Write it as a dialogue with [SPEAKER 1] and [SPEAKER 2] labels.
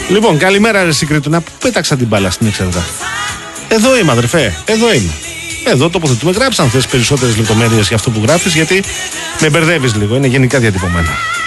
[SPEAKER 1] Λοιπόν, καλημέρα ρε Συγκρίτουνα. Πού πέταξα την μπάλα στην εξέδρα? Εδώ είμαι αδερφέ, εδώ είμαι. Εδώ τοποθετούμε. Γράψε αν θες περισσότερες λεπτομέρειες για αυτό που γράφεις, γιατί με μπερδεύεις λίγο, είναι γενικά διατυπωμένο.